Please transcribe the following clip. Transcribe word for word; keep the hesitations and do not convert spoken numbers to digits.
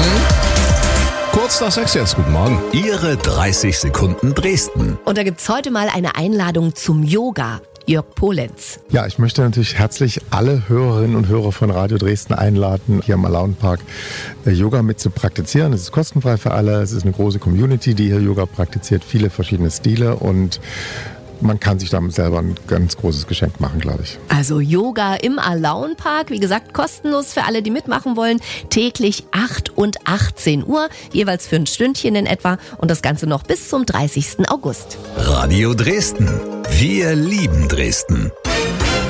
Kurz nach sechs jetzt, guten Morgen. Ihre dreißig Sekunden Dresden. Und da gibt's heute mal eine Einladung zum Yoga. Jörg Polenz. Ja, ich möchte natürlich herzlich alle Hörerinnen und Hörer von Radio Dresden einladen, hier im Alaunpark äh, Yoga mit zu praktizieren. Es ist kostenfrei für alle. Es ist eine große Community, die hier Yoga praktiziert, viele verschiedene Stile und man kann sich damit selber ein ganz großes Geschenk machen, glaube ich. Also Yoga im Alaunpark, wie gesagt, kostenlos für alle, die mitmachen wollen. Täglich acht und achtzehn Uhr, jeweils für ein Stündchen in etwa und das Ganze noch bis zum dreißigsten August. Radio Dresden. Wir lieben Dresden.